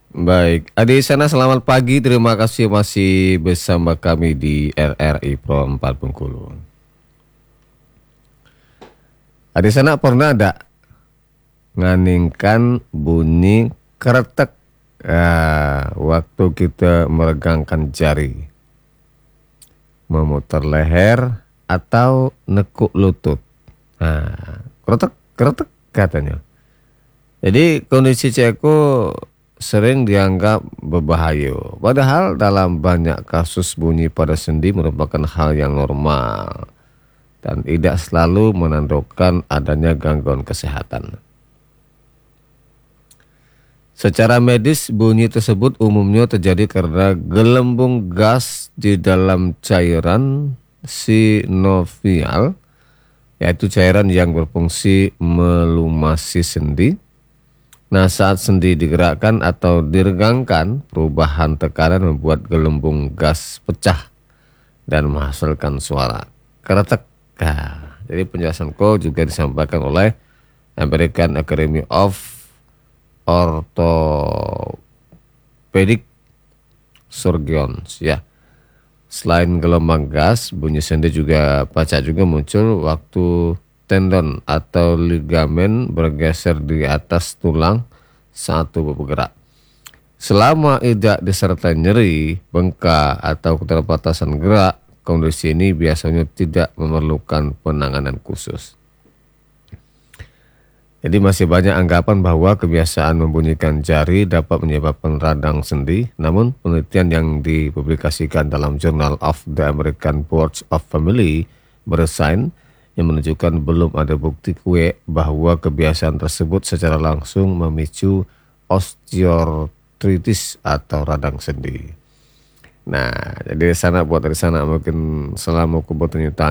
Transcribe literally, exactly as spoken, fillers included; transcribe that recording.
Baik, adik sana selamat pagi. Terima kasih masih bersama kami di R R I Pro empat Bengkulu. Adik sana pernah ada nganingkan bunyi kretek ah, waktu kita meregangkan jari, memutar leher atau nekuk lutut. Nah, kretek kretek katanya. Jadi kondisi ceko sering dianggap berbahaya. Padahal dalam banyak kasus bunyi pada sendi merupakan hal yang normal dan tidak selalu menandakan adanya gangguan kesehatan. Secara medis, bunyi tersebut umumnya terjadi karena gelembung gas di dalam cairan sinovial, yaitu cairan yang berfungsi melumasi sendi. Nah, saat sendi digerakkan atau diregangkan, perubahan tekanan membuat gelembung gas pecah dan menghasilkan suara kretek. Nah, jadi penjelasan ko juga disampaikan oleh American Academy of Orthopedic Surgeons ya. Selain gelombang gas, bunyi sendi juga pecah juga muncul waktu tendon atau ligamen bergeser di atas tulang saat tubuh bergerak. Selama tidak disertai nyeri, bengkak atau keterbatasan gerak, kondisi ini biasanya tidak memerlukan penanganan khusus. Jadi masih banyak anggapan bahwa kebiasaan membunyikan jari dapat menyebabkan radang sendi. Namun penelitian yang dipublikasikan dalam Journal of the American Board of Family Medicine yang menunjukkan belum ada bukti kuat bahwa kebiasaan tersebut secara langsung memicu osteoartritis atau radang sendi. Nah, jadi sana buat dari sana mungkin selama aku bertanya